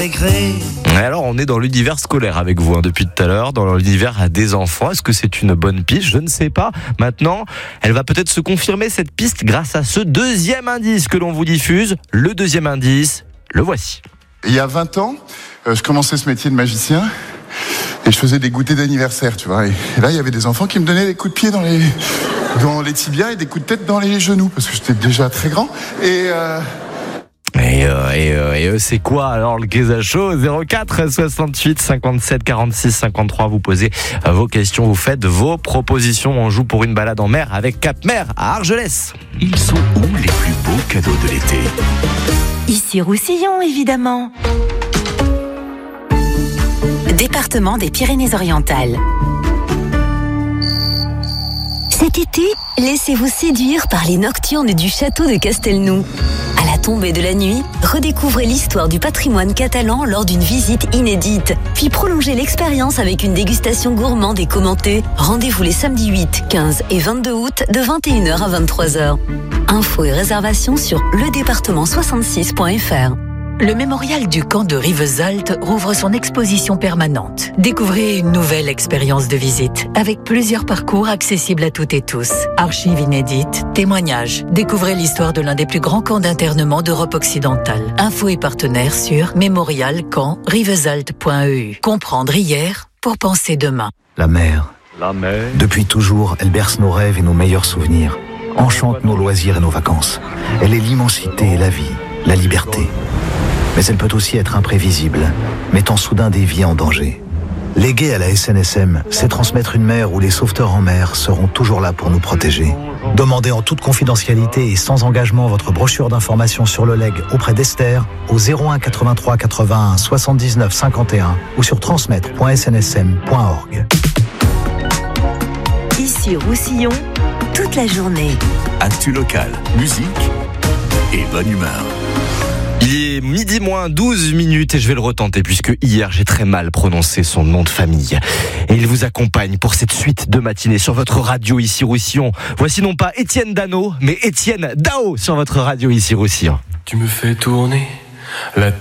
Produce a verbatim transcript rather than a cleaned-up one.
récré. Alors, on est dans l'univers scolaire avec vous hein, depuis tout à l'heure, dans l'univers des enfants. Est-ce que c'est une bonne piste ? Je ne sais pas. Maintenant, elle va peut-être se confirmer, cette piste, grâce à ce deuxième indice que l'on vous diffuse. Le deuxième indice, le voici. Il y a vingt ans, euh, je commençais ce métier de magicien et je faisais des goûters d'anniversaire, tu vois. Et, et là, il y avait des enfants qui me donnaient des coups de pied dans les, dans les tibias et des coups de tête dans les genoux, parce que j'étais déjà très grand. Et... Euh Et, euh, et, euh, et euh, c'est quoi alors le quiz à chaud ? zéro quatre soixante-huit cinquante-sept quarante-six cinquante-trois. Vous posez euh, vos questions, vous faites vos propositions. On joue pour une balade en mer avec Cap Mer à Argelès. Ils sont où les plus beaux cadeaux de l'été ? Ici Roussillon, évidemment. Département des Pyrénées-Orientales. Cet été, laissez-vous séduire par les nocturnes du château de Castelnou. À la tombée de la nuit, redécouvrez l'histoire du patrimoine catalan lors d'une visite inédite. Puis prolongez l'expérience avec une dégustation gourmande et commentée. Rendez-vous les samedis huit, quinze et vingt-deux août de vingt et une heures à vingt-trois heures. Infos et réservations sur le département soixante-six point f r. Le mémorial du camp de Rivesaltes rouvre son exposition permanente. Découvrez une nouvelle expérience de visite avec plusieurs parcours accessibles à toutes et tous. Archives inédites, témoignages. Découvrez l'histoire de l'un des plus grands camps d'internement d'Europe occidentale. Infos et partenaires sur mémorial camp rivesaltes point e u. Comprendre hier pour penser demain. La mer. La mer. Depuis toujours, elle berce nos rêves et nos meilleurs souvenirs. Enchante nos loisirs et nos vacances. Elle est l'immensité et la vie, la liberté. Mais elle peut aussi être imprévisible, mettant soudain des vies en danger. Léguer à la S N S M, c'est transmettre une mer où les sauveteurs en mer seront toujours là pour nous protéger. Demandez en toute confidentialité et sans engagement votre brochure d'information sur le legs auprès d'Esther au zéro un quatre-vingt-trois quatre-vingt-un soixante-dix-neuf cinquante et un ou sur transmettre point s n s m point org. Ici Roussillon, toute la journée. Actu local, musique et bonne humeur. Il est midi moins douze minutes et je vais le retenter puisque hier j'ai très mal prononcé son nom de famille. Et il vous accompagne pour cette suite de matinée sur votre radio ici Roussillon. Voici non pas Étienne Dano, mais Étienne Dao sur votre radio ici Roussillon. Tu me fais tourner la